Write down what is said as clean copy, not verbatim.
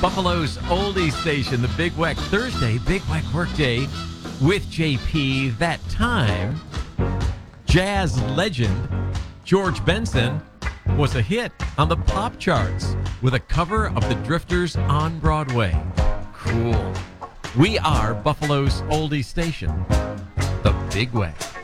Buffalo's oldie station, the Big Weck Thursday, Big Weck Workday with JP. That time, jazz legend George Benson was a hit on the pop charts with a cover of the Drifters on Broadway. Cool. We are Buffalo's oldie station, the Big Weck.